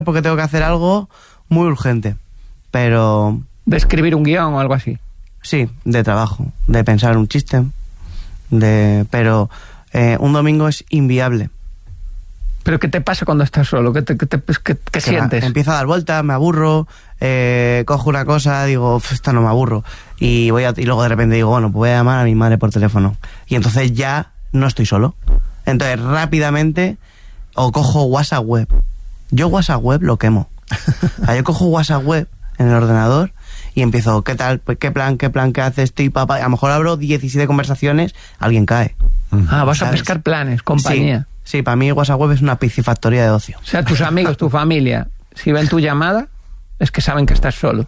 porque tengo que hacer algo muy urgente, pero... ¿De escribir un guión o algo así? Sí, de trabajo, de pensar un chiste, pero un domingo es inviable. ¿Pero qué te pasa cuando estás solo? ¿Qué sientes? Empiezo a dar vueltas, me aburro, cojo una cosa, digo, esta no me aburro, y luego de repente digo, bueno, pues voy a llamar a mi madre por teléfono, y entonces ya no estoy solo. Entonces rápidamente o cojo WhatsApp web. Yo WhatsApp web lo quemo. Yo cojo WhatsApp web en el ordenador y empiezo, ¿qué tal? Pues, ¿qué plan? ¿Qué haces? Papá. A lo mejor abro 17 conversaciones, alguien cae. Vas ¿sabes? A pescar planes, compañía. Sí, para mí WhatsApp web es una piscifactoría de ocio. O sea, tus amigos, tu familia, si ven tu llamada, es que saben que estás solo.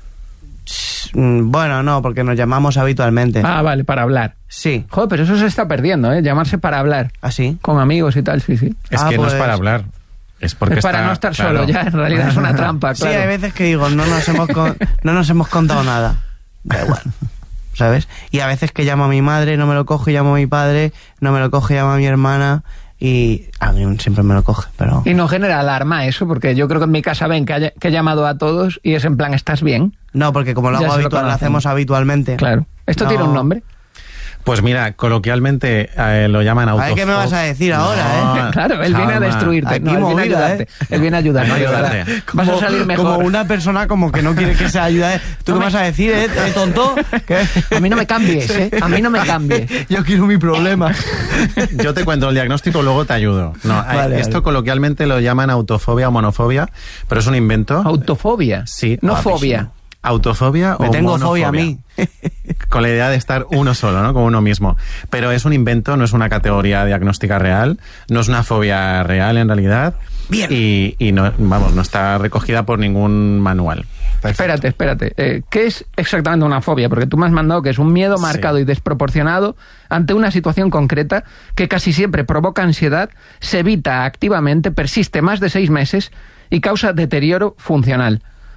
Bueno, no, porque nos llamamos habitualmente. Ah, vale, para hablar. Sí. Joder, pero eso se está perdiendo, ¿eh? Llamarse para hablar. ¿Ah, sí? Con amigos y tal, sí. Es que no es para hablar. Es porque es para no estar solo, ya, en realidad es una trampa, claro. Sí, hay veces que digo, no nos hemos contado nada. Da igual, ¿sabes? Y a veces que llamo a mi madre, no me lo coge, llamo a mi padre, no me lo coge, llamo a mi hermana, y alguien siempre me lo coge, pero... Y no genera alarma eso, porque yo creo que en mi casa ven que he llamado a todos y es en plan, ¿estás bien? No, porque como lo hacemos habitualmente. Claro. ¿Esto tiene un nombre? Pues mira, coloquialmente lo llaman autofobia. ¿Qué me vas a decir ahora, Claro, él viene a destruirte. Él viene a ayudarte. Él viene a ayudarte. Vas a salir mejor. Como una persona como que no quiere que sea ayuda. ¿Tú qué vas a decir, tonto? ¿Qué? A mí no me cambies, A mí no me cambies. Yo quiero mi problema. Yo te cuento el diagnóstico, luego te ayudo. No, esto coloquialmente lo llaman autofobia o monofobia, pero es un invento. ¿Autofobia? Sí. No fobia. Autofobia o me tengo monofobia. Fobia a mí. Con la idea de estar uno solo, ¿no? Como uno mismo. Pero es un invento, no es una categoría diagnóstica real, no es una fobia real en realidad. Bien. Y no, vamos, no está recogida por ningún manual. Perfecto. Espérate. ¿Qué es exactamente una fobia? Porque tú me has mandado que es un miedo marcado y desproporcionado ante una situación concreta que casi siempre provoca ansiedad, se evita activamente, persiste más de 6 meses y causa deterioro funcional.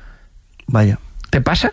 Vaya. ¿Te pasa?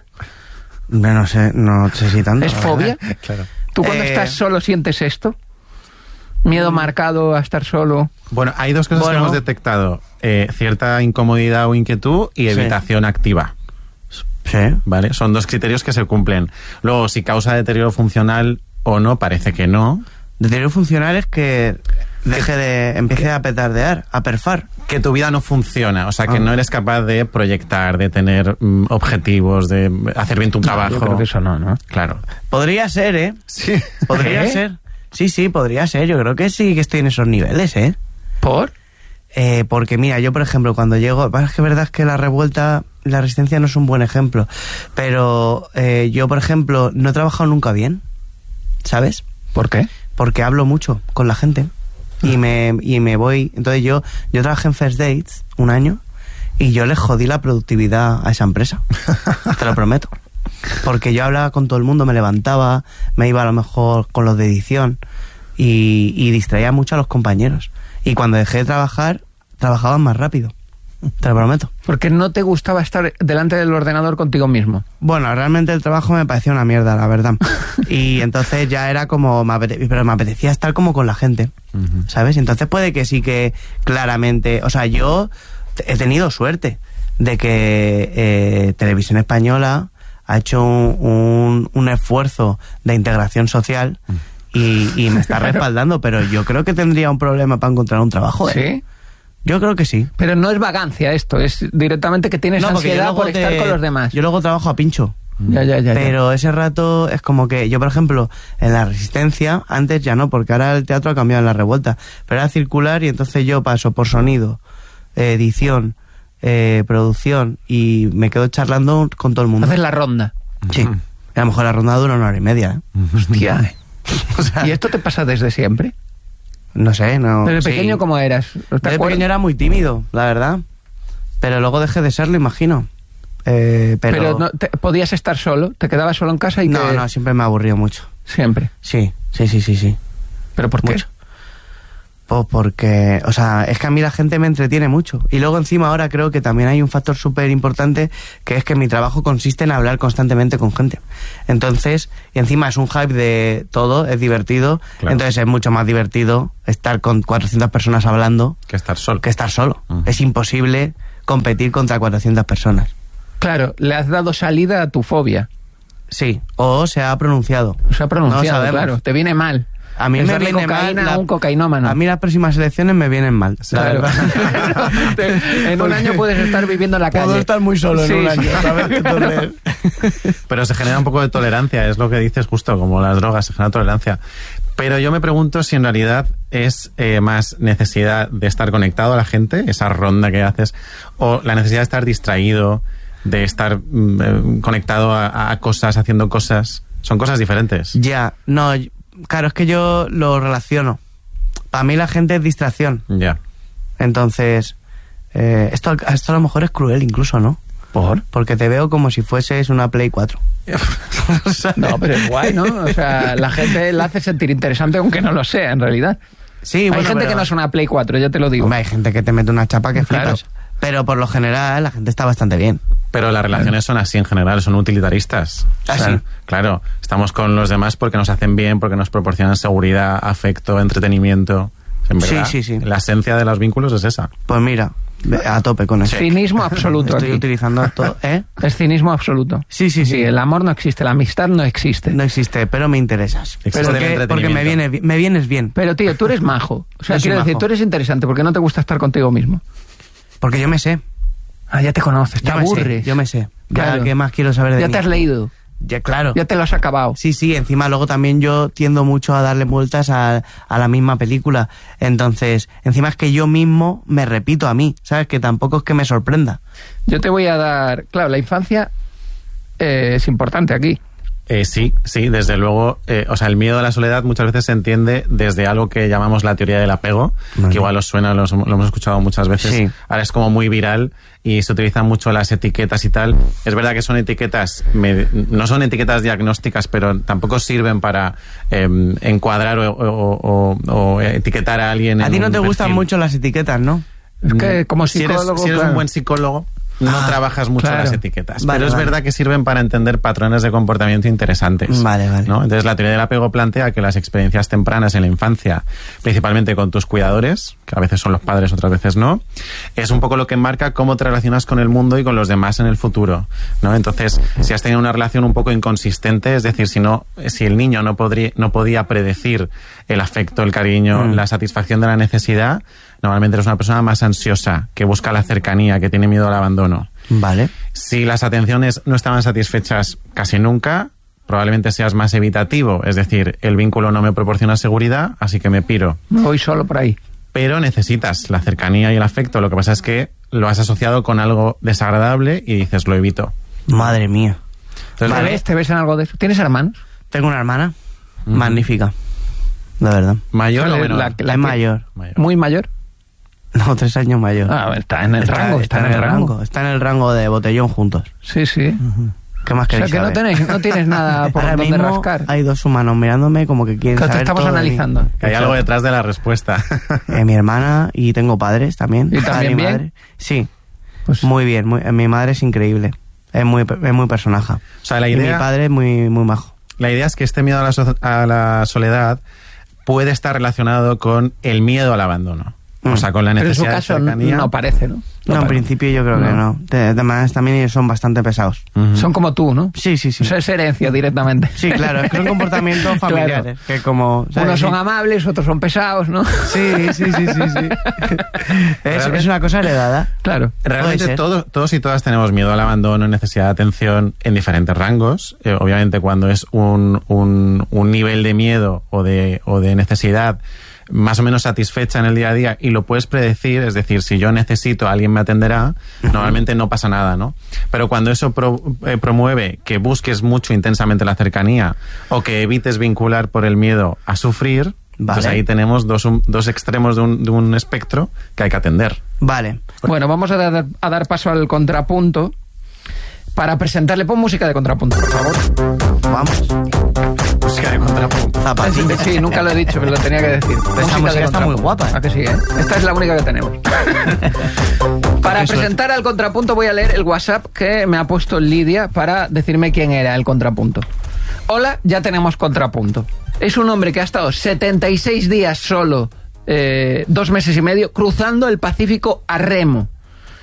No sé si tanto. ¿Es fobia? Claro. ¿Tú cuando estás solo sientes esto? ¿Miedo marcado a estar solo? Bueno, hay dos cosas que hemos detectado. Cierta incomodidad o inquietud y evitación activa. Sí. ¿Vale? Son 2 criterios que se cumplen. Luego, si causa deterioro funcional o no, parece que no. Deterioro funcional es que empiece a petardear, a perfar. Que tu vida no funciona, o sea, que no eres capaz de proyectar, de tener objetivos, de hacer bien tu trabajo. Yo creo que eso no. Claro. Podría ser, ¿eh? Sí. Podría ser. Sí, podría ser. Yo creo que sí que estoy en esos niveles, ¿eh? ¿Por? Porque mira, yo por ejemplo, cuando llego... Es que verdad es que la revuelta, la resistencia no es un buen ejemplo. Pero yo, por ejemplo, no he trabajado nunca bien, ¿sabes? ¿Por qué? Porque hablo mucho con la gente. Y me voy... Entonces yo trabajé en First Dates 1 año y yo les jodí la productividad a esa empresa. Te lo prometo. Porque yo hablaba con todo el mundo, me levantaba, me iba a lo mejor con los de edición y distraía mucho a los compañeros. Y cuando dejé de trabajar, trabajaban más rápido. Te lo prometo. Porque no te gustaba estar delante del ordenador contigo mismo. Bueno, realmente el trabajo me parecía una mierda, la verdad. Y entonces ya era como... Pero me apetecía estar como con la gente, ¿sabes? Entonces puede que sí que claramente... O sea, yo he tenido suerte de que Televisión Española ha hecho un esfuerzo de integración social y me está respaldando, pero yo creo que tendría un problema para encontrar un trabajo, ¿eh? ¿Sí? Yo creo que sí. Pero no es vagancia esto, es directamente que tienes ansiedad por estar con los demás. Yo luego trabajo a pincho. Ya. Pero ese rato es como que yo, por ejemplo, en la Resistencia, antes ya no, porque ahora el teatro ha cambiado en la Revuelta, pero era circular y entonces yo paso por sonido, edición, producción y me quedo charlando con todo el mundo. Haces la ronda. Sí. A lo mejor la ronda dura 1 hora y media, ¿eh? Hostia. O sea, ¿Y esto te pasa desde siempre? No sé, no. ¿Desde pequeño cómo eras? Desde pequeño era muy tímido, la verdad. Pero luego dejé de serlo, imagino. Pero no, ¿podías estar solo? ¿Te quedabas solo en casa? No, siempre me aburrió mucho. ¿Siempre? Sí. ¿Pero por qué? Mucho. Pues porque, o sea, es que a mí la gente me entretiene mucho. Y luego encima ahora creo que también hay un factor súper importante, que es que mi trabajo consiste en hablar constantemente con gente. Entonces, y encima es un hype de todo, es divertido. Claro. Entonces es mucho más divertido estar con 400 personas hablando que estar solo. Es imposible competir contra 400 personas. Claro, le has dado salida a tu fobia. Sí, o se ha pronunciado. Se ha pronunciado, No claro. Te viene mal. A mí es me darle viene cocaína mal a un cocainómano. A mí las próximas elecciones me vienen mal. Claro. En un año puedes estar viviendo en la calle. Puedo estar muy solo en un año, ¿sabes? Entonces... Pero se genera un poco de tolerancia, es lo que dices justo, como las drogas, se genera tolerancia. Pero yo me pregunto si en realidad es más necesidad de estar conectado a la gente, esa ronda que haces, o la necesidad de estar distraído, de estar conectado a cosas, haciendo cosas. Son cosas diferentes. Ya, no, claro, es que yo lo relaciono. Para mí la gente es distracción. Ya. Entonces, esto a lo mejor es cruel incluso, ¿no? ¿Por? Porque te veo como si fueses una Play 4. No, pero es guay, ¿no? O sea, la gente la hace sentir interesante aunque no lo sea, en realidad. Sí, hay bueno, gente pero... que no es una Play 4, ya te lo digo. Hombre, hay gente que te mete una chapa que Claro. flipas. Pero por lo general la gente está bastante bien. Pero las relaciones son así en general, son utilitaristas. ¿Ah, O sea, sí? Claro, estamos con los demás porque nos hacen bien, porque nos proporcionan seguridad, afecto, entretenimiento. En verdad, Sí, sí, sí. La esencia de los vínculos es esa. Pues mira, a tope con eso. Cinismo absoluto Estoy aquí. utilizando todo, ¿eh? Es cinismo absoluto. Sí, sí, sí. El amor no existe, la amistad no existe. No existe, pero me interesas. Existe el Porque entretenimiento. me vienes bien. Pero tío, tú eres majo. O sea, Yo soy quiero decir, majo. tú eres interesante porque no te gusta estar contigo mismo. Porque yo me sé. Ah, ya te conoces, te Yo me sé, aburres. yo me sé. Ya, Claro. ¿qué más quiero saber de Ya mí? te has leído, Ya, claro. ya te lo has acabado. Sí, sí, encima luego también yo tiendo mucho a darle vueltas a la misma película. Entonces, encima es que yo mismo me repito a mí, ¿sabes? Que tampoco es que me sorprenda. Yo te voy a dar... Claro, la infancia es importante aquí. Sí, desde luego. O sea, el miedo a la soledad muchas veces se entiende desde algo que llamamos la teoría del apego, Vale. que igual os suena, lo hemos escuchado muchas veces. Sí. Ahora es como muy viral y se utilizan mucho las etiquetas y tal. Es verdad que son etiquetas, no son etiquetas diagnósticas, pero tampoco sirven para encuadrar o etiquetar a alguien. A en ti no un te gustan perfil. mucho las etiquetas, ¿no? Es que como Si psicólogo... eres claro. un buen psicólogo, no trabajas mucho claro. las etiquetas. Vale, pero es vale. verdad que sirven para entender patrones de comportamiento interesantes. Vale, vale. ¿no? Entonces, la teoría del apego plantea que las experiencias tempranas en la infancia, principalmente con tus cuidadores, que a veces son los padres, otras veces no, es un poco lo que marca cómo te relacionas con el mundo y con los demás en el futuro, ¿no? Entonces, si has tenido una relación un poco inconsistente, es decir, si el niño no podía predecir el afecto, el cariño, la satisfacción de la necesidad, normalmente eres una persona más ansiosa, que busca la cercanía, que tiene miedo al abandono. Vale. Si las atenciones no estaban satisfechas casi nunca, probablemente seas más evitativo. Es decir, el vínculo no me proporciona seguridad, así que me piro. Me voy solo por ahí. Pero necesitas la cercanía y el afecto. Lo que pasa es que lo has asociado con algo desagradable y dices, lo evito. Madre mía. Entonces, ¿Te ves en algo de eso? ¿Tienes hermanos? Tengo una hermana magnífica. La verdad. ¿mayor o menor? La es mayor. Mayor. ¿Muy mayor? No, 3 años mayor. Ah, está en el rango. Está en el rango. Está en el rango de botellón juntos. Sí, sí. ¿Qué más O sea queréis que saber? no tienes nada por Ahora donde mismo rascar. hay dos humanos mirándome como que quieren Que te saber estamos todo de mí. analizando. Que hay algo detrás de la respuesta. Mi hermana y tengo padres también. ¿Y Padre también bien? madre. Sí, Pues, muy bien. Mi madre es increíble. Es muy personaja. O sea, la Y mi idea, padre es muy majo. la idea es que este miedo a la soledad puede estar relacionado con el miedo al abandono. O sea, con la pero en su necesidad caso de cercanía. no parece, ¿no? No, en principio yo creo que no. De maneras también ellos son bastante pesados. Ujú. Son como tú, ¿no? Sí, sí, sí. Eso es herencia directamente. Sí, claro, es que son comportamientos Claro. familiares. Que como, ¿sabes? Unos son Sí. amables, otros son pesados, ¿no? Sí. Es una cosa heredada. Claro. Realmente Puede ser. todos y todas tenemos miedo al abandono, necesidad de atención en diferentes rangos. Obviamente cuando es un nivel de miedo o de necesidad más o menos satisfecha en el día a día y lo puedes predecir, es decir, si yo necesito, alguien me atenderá, normalmente no pasa nada, ¿no? Pero cuando eso promueve que busques mucho intensamente la cercanía o que evites vincular por el miedo a sufrir, Vale. pues ahí tenemos dos extremos de un espectro que hay que atender. Vale. Bueno, vamos a dar paso al contrapunto para presentarle. Pon música de contrapunto, por favor. Vamos. Música de contrapunto. Zapatillas. Sí, nunca lo he dicho, pero lo tenía que decir. Esta música está muy guapa, ¿eh? ¿A que sí, eh? Esta es la única que tenemos. Para presentar al contrapunto voy a leer el WhatsApp que me ha puesto Lidia para decirme quién era el contrapunto. Hola, ya tenemos contrapunto. Es un hombre que ha estado 76 días solo, 2 meses y medio, cruzando el Pacífico a remo.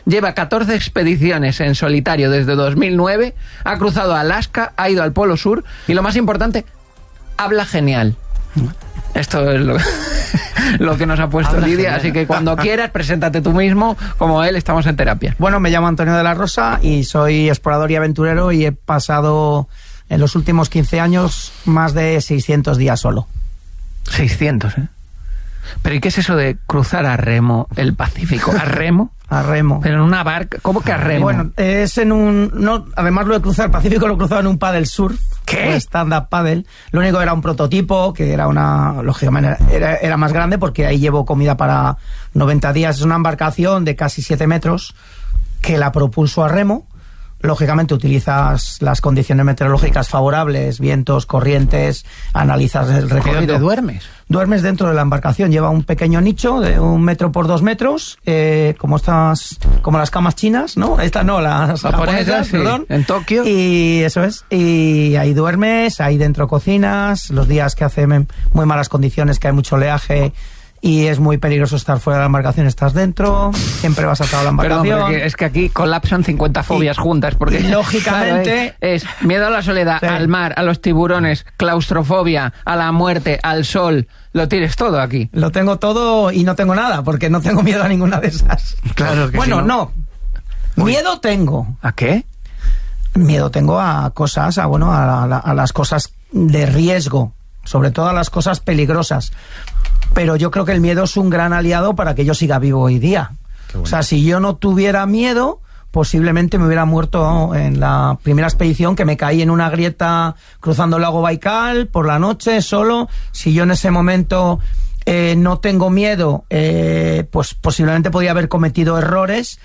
lleva 14 expediciones en solitario desde 2009, ha cruzado Alaska, ha ido al Polo Sur y lo más importante, habla genial. Esto es lo que nos ha puesto Habla Lidia, genial. así que cuando quieras, preséntate tú mismo, como él, estamos en terapia. Bueno, me llamo Antonio de la Rosa y soy explorador y aventurero y he pasado en los últimos 15 años más de 600 días solo. 600, ¿eh? Pero ¿y qué es eso de cruzar a remo el Pacífico? ¿A remo? A remo. Pero en una barca, ¿cómo que a remo? Bueno, es en un... No, además lo de cruzar el Pacífico lo he cruzado en un paddle surf. ¿Qué? Stand-up paddle. Lo único era un prototipo, que era una... Lógicamente era más grande porque ahí llevo comida para 90 días. Es una embarcación de casi 7 metros que la propulso a remo. Lógicamente utilizas las condiciones meteorológicas favorables, vientos, corrientes, analizas el ¿Y recorrido. dónde duermes? Duermes dentro de la embarcación, lleva un pequeño nicho de 1 metro por 2 metros, como las camas chinas, ¿no? Estas no, las japonesas, sí, perdón. en Tokio. Y eso es, y ahí duermes, ahí dentro cocinas, los días que hace muy malas condiciones, que hay mucho oleaje y es muy peligroso estar fuera de la embarcación, estás dentro, siempre vas atado a la Perdón, embarcación. porque es que aquí colapsan 50 fobias juntas, porque y lógicamente- claro, es miedo a la soledad, Sí. al mar, a los tiburones, claustrofobia, a la muerte, al sol, lo tienes todo aquí. Lo tengo todo y no tengo nada, porque no tengo miedo a ninguna de esas. Claro que bueno, sí, ¿no? no. Miedo tengo. ¿A qué? Miedo tengo a cosas, a las cosas de riesgo, sobre todo a las cosas peligrosas. Pero yo creo que el miedo es un gran aliado para que yo siga vivo hoy día. Qué bueno. O sea, si yo no tuviera miedo, posiblemente me hubiera muerto en la primera expedición, que me caí en una grieta cruzando el lago Baikal por la noche solo. Si yo en ese momento no tengo miedo, pues posiblemente podía haber cometido errores.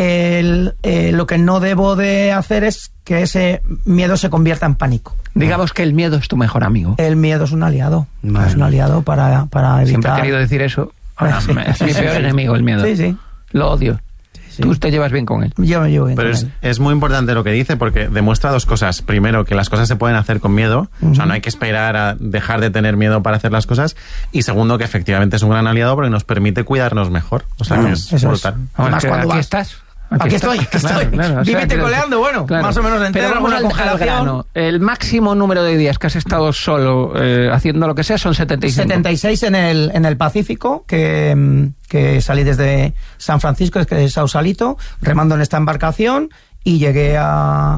Lo que no debo de hacer es que ese miedo se convierta en pánico. Digamos que el miedo es tu mejor amigo. El miedo es un aliado. Vale. Es un aliado para evitar... Siempre he querido decir eso. Ahora, Sí. es mi peor enemigo, el miedo. Sí, sí. Lo odio. Sí. Tú te llevas bien con él. Yo me llevo bien Pero con es, él. es muy importante lo que dice porque demuestra dos cosas. Primero, que las cosas se pueden hacer con miedo. O sea, no hay que esperar a dejar de tener miedo para hacer las cosas. Y segundo, que efectivamente es un gran aliado porque nos permite cuidarnos mejor. O sea, que es eso brutal. es. Ahora, Además, que cuando aquí vas- estás. Aquí estoy. o sea, Vívete coleando, bueno, más o menos entero, Pero vamos alguna al congelación. grano. El máximo número de días que has estado solo haciendo lo que sea son 75. 76 en el Pacífico, que salí desde San Francisco, que es Sausalito, remando en esta embarcación y llegué a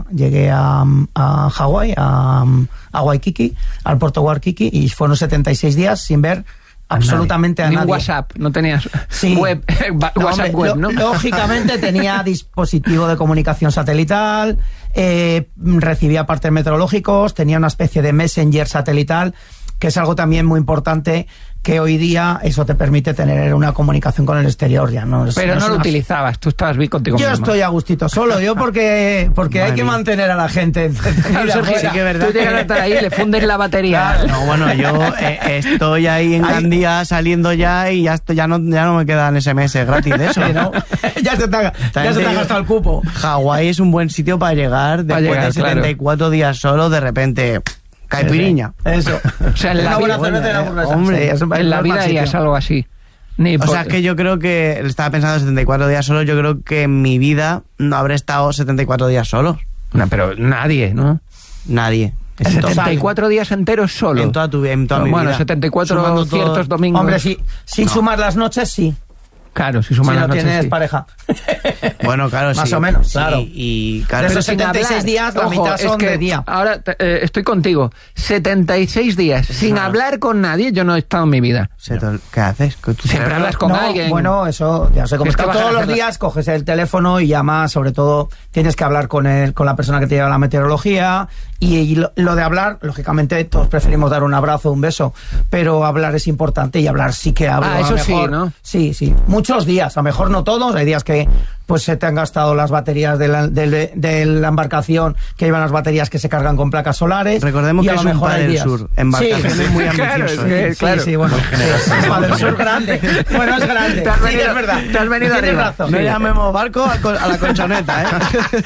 Hawái, a Waikiki, al puerto Waikiki, y fueron 76 días sin ver absolutamente a Ni nadie. un WhatsApp, no tenías Sí. web, No, WhatsApp hombre, web, ¿no? Lógicamente tenía dispositivo de comunicación satelital, recibía partes meteorológicos, tenía una especie de messenger satelital, que es algo también muy importante, que hoy día eso te permite tener una comunicación con el exterior. Ya no es, Pero es no lo una- utilizabas, tú estabas bien contigo Yo mismo. estoy a gustito solo, yo porque hay que mantener a la gente entretenida Claro, Sergio, fuera. sí que es verdad. Tú llegas a estar ahí y le fundes la batería. No, bueno, yo estoy ahí en Ahí- Gandía saliendo ya y ya no me quedan SMS gratis de eso. Sí, ¿no? ya se te ha gastado el cupo. Hawái es un buen sitio para llegar Para después llegar, de 74 días solo, de repente, caipiriña. Eso. O sea, en la Una buena vida, cerveza y una hamburguesa. hombre, Sí, eso es en la el vida mal harías sitio. algo así. Ni O por- sea, es que yo creo que, estaba pensando 74 días solo, yo creo que en mi vida no habré estado 74 días solo. No, pero nadie, ¿no? Nadie. En 74 días enteros solo. En toda mi Bueno, vida. 74 Sumando todo- ciertos domingos. Hombre, sí, sin sumar las noches, sí. Claro, si Si suman las no noches, tienes sí. pareja. Bueno, claro, Más sí. o menos, Sí, claro. Y claro, De pero esos 76 días, la mitad son de día. Ahora estoy contigo. 76 días sin hablar con nadie, yo no he estado en mi vida. ¿qué haces? ¿Que tú Siempre hablas con No, alguien. Bueno, eso ya se Es que comenta. vas a Todos los hacer- días coges el teléfono y llamas, sobre todo tienes que hablar con la persona que te lleva la meteorología y lo de hablar, lógicamente todos preferimos dar un abrazo, un beso, pero hablar es importante y hablar sí que hablo. Ah, a lo eso sí, mejor- ¿no? Sí. Muchos días, a lo mejor no todos, hay días que pues se te han gastado las baterías de la embarcación, que llevan las baterías que se cargan con placas solares. Recordemos y que a lo es un mejor hay Padel días. Sur, embarcaciones Sí, muy Claro, ambiciosas. es que- Sí, claro. sí, bueno. generoso. Padel Sur grande. Bueno, es grande. Te has Sí, venido- es verdad. te has venido Tienes arriba. razón. No llamemos barco a la colchoneta, ¿eh?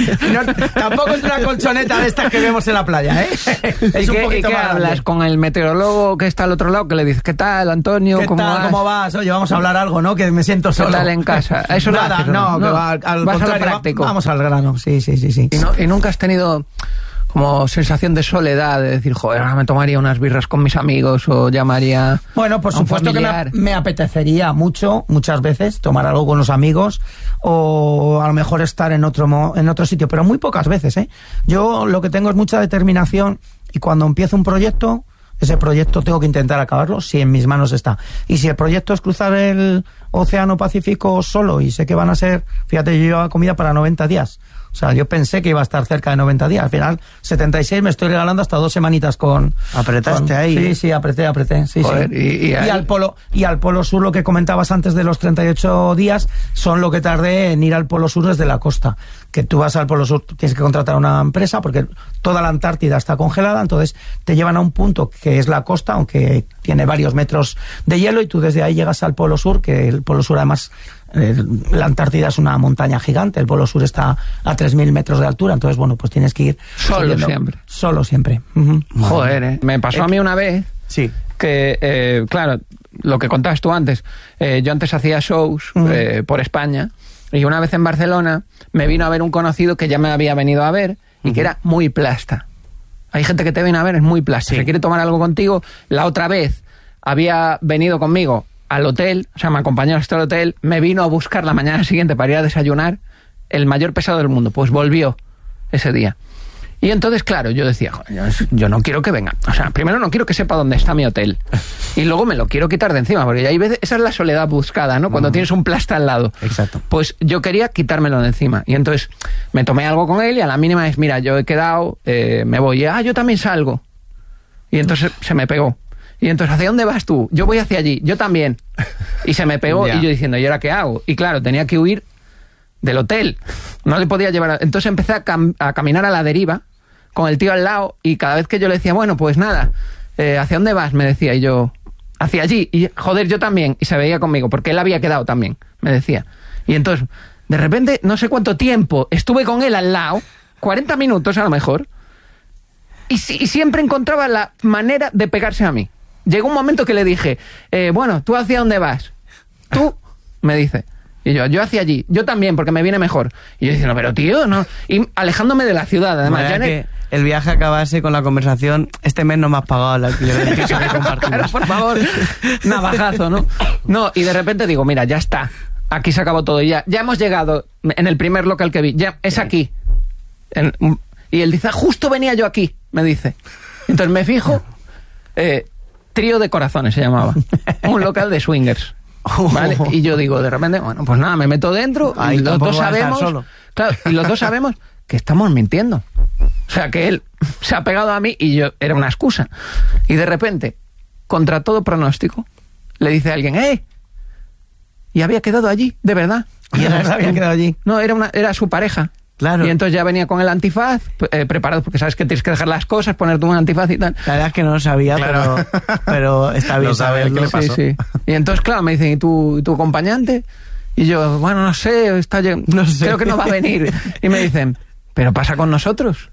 Tampoco es una colchoneta de estas que vemos en la playa, ¿eh? Es ¿Y un qué, poquito y qué más hablas grande. con el meteorólogo que está al otro lado? Que le dices, ¿qué tal, Antonio? ¿Qué tal? ¿Cómo vas? Oye, vamos a hablar algo, ¿no? Que me siento ¿Qué solo. tal en casa? Eso lo Nada, haces, ¿o no, no? que va. al Vas a lo contrario, práctico. vamos al grano, sí. Y nunca has tenido como sensación de soledad, de decir, joder, ahora me tomaría unas birras con mis amigos o llamaría Bueno, por a un supuesto que familiar. me apetecería muchas veces, tomar algo con los amigos o a lo mejor estar en otro sitio, pero muy pocas veces, ¿eh? Yo lo que tengo es mucha determinación y cuando empiezo un proyecto, ese proyecto tengo que intentar acabarlo si en mis manos está. Y si el proyecto es cruzar el Océano Pacífico solo y sé que van a ser, fíjate, yo llevaba comida para 90 días. O sea, yo pensé que iba a estar cerca de 90 días. Al final, 76 me estoy regalando hasta 2 semanitas con... Apretaste ahí. Sí, apreté. Sí, Joder, sí. y ahí- al Polo Sur, lo que comentabas antes de los 38 días, son lo que tardé en ir al Polo Sur desde la costa. Que tú vas al Polo Sur, tienes que contratar una empresa porque toda la Antártida está congelada, entonces te llevan a un punto que es la costa, aunque tiene varios metros de hielo, y tú desde ahí llegas al Polo Sur, que el Polo Sur además... la Antártida es una montaña gigante, el Polo Sur está a 3.000 metros de altura, entonces bueno, pues tienes que ir solo siempre. Uh-huh. Joder, me pasó a mí una vez Sí. que, claro, lo que contabas tú antes, yo antes hacía shows por España y una vez en Barcelona me vino a ver un conocido que ya me había venido a ver y que era muy plasta. Hay gente que te viene a ver, es muy plasta, se quiere tomar algo contigo. La otra vez había venido conmigo al hotel, o sea, me acompañó hasta el hotel, me vino a buscar la mañana siguiente para ir a desayunar, el mayor pesado del mundo, pues volvió ese día. Y entonces, claro, yo decía, joder, yo no quiero que venga. O sea, primero no quiero que sepa dónde está mi hotel. Y luego me lo quiero quitar de encima, porque hay veces, esa es la soledad buscada, ¿no? Cuando tienes un plasta al lado. Exacto. Pues yo quería quitármelo de encima. Y entonces me tomé algo con él y a la mínima es, mira, yo he quedado, me voy. Yo también salgo. Y entonces se me pegó. Y entonces, ¿hacia dónde vas tú? Yo voy hacia allí, yo también. Y se me pegó y yo diciendo, ¿y ahora qué hago? Y claro, tenía que huir del hotel. No le podía llevar... Entonces empecé a caminar a la deriva con el tío al lado y cada vez que yo le decía, bueno, pues nada, ¿hacia dónde vas? Me decía, y yo, hacia allí. Y joder, yo también. Y se veía conmigo, porque él había quedado también, me decía. Y entonces, de repente, no sé cuánto tiempo estuve con él al lado, 40 minutos a lo mejor, y siempre encontraba la manera de pegarse a mí. Llegó un momento que le dije, bueno, ¿tú hacia dónde vas? Tú, me dice. Y yo hacia allí. Yo también, porque me viene mejor. Y yo diciendo, pero tío, no. Y alejándome de la ciudad, además. Ya que el viaje acabase con la conversación, este mes no me has pagado el alquiler del piso que compartimos. Claro, por favor, navajazo, ¿no? No, y de repente digo, mira, ya está. Aquí se acabó todo. Ya hemos llegado en el primer local que vi. Ya es aquí. Y él dice, justo venía yo aquí, me dice. Entonces me fijo... Trío de Corazones se llamaba. Un local de swingers. ¿Vale? Y yo digo, de repente, bueno, pues nada, me meto dentro y los dos sabemos. Claro, y los dos sabemos que estamos mintiendo. O sea, que él se ha pegado a mí y yo era una excusa. Y de repente, contra todo pronóstico, le dice a alguien, y había quedado allí, de verdad. Y había quedado allí. No, era su pareja. Claro. Y entonces ya venía con el antifaz preparado, porque sabes que tienes que dejar las cosas, ponerte un antifaz y tal. La verdad es que no lo sabía, claro. pero está bien saberlo. ¿Qué le pasó? Sí. Y entonces, claro, me dicen, ¿y tu acompañante? Y yo, bueno, no sé, creo que no va a venir. Y me dicen, ¿pero pasa con nosotros?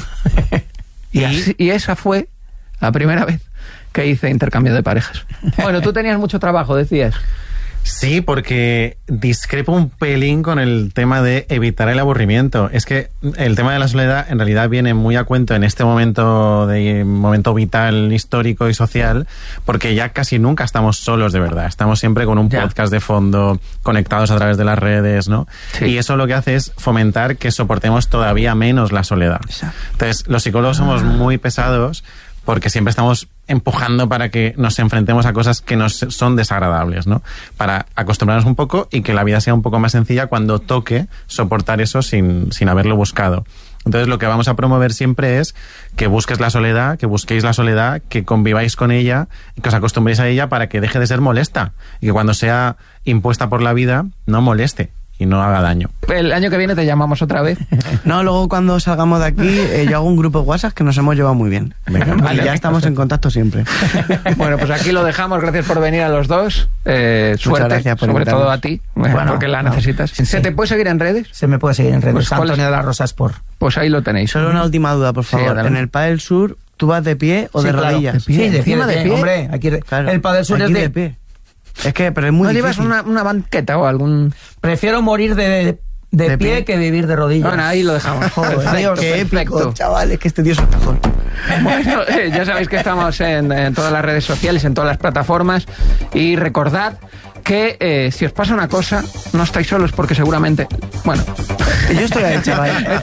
Y esa fue la primera vez que hice intercambio de parejas. Bueno, tú tenías mucho trabajo, decías. Sí, porque discrepo un pelín con el tema de evitar el aburrimiento. Es que el tema de la soledad en realidad viene muy a cuento en este momento vital, histórico y social, porque ya casi nunca estamos solos de verdad. Estamos siempre con un podcast de fondo, conectados a través de las redes, ¿no? Sí. Y eso lo que hace es fomentar que soportemos todavía menos la soledad. Exacto. Entonces, los psicólogos somos muy pesados porque siempre estamos empujando para que nos enfrentemos a cosas que nos son desagradables, ¿no? Para acostumbrarnos un poco y que la vida sea un poco más sencilla cuando toque soportar eso sin haberlo buscado. Entonces lo que vamos a promover siempre es que busques la soledad, que busquéis la soledad, que conviváis con ella y que os acostumbréis a ella para que deje de ser molesta y que cuando sea impuesta por la vida no moleste y no haga daño. El año que viene te llamamos otra vez. No, luego cuando salgamos de aquí yo hago un grupo de WhatsApp que nos hemos llevado muy bien. Venga, vale, y ya estamos en contacto siempre. Bueno, pues aquí lo dejamos. Gracias por venir a los dos. Suerte, gracias por sobre invitarnos. todo a ti, porque la necesitas. Sí. ¿Se te puede seguir en redes? Se me puede seguir en redes. Pues, Antonio de la Rosa Sport. Pues ahí lo tenéis. Solo una última duda, por favor. adelante. En el Padel Sur, ¿tú vas de pie o de rodillas? Sí, de Encima de pie. Hombre, aquí Claro, el Padel Sur aquí es de pie. Es que, pero es muy ¿No llevas difícil. una banqueta o algún...? Prefiero morir de de pie que vivir de rodillas. Bueno, ahí lo dejamos. Joder, Dios, qué perfecto. épico, chavales, que este tío es el mejor. Bueno, ya sabéis que estamos en todas las redes sociales, en todas las plataformas, y recordad que si os pasa una cosa, no estáis solos porque seguramente... Bueno... Yo estoy ahí, chaval.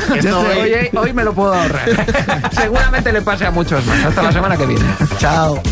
Hoy me lo puedo ahorrar. Seguramente le pase a muchos más. Hasta la semana que viene. Chao.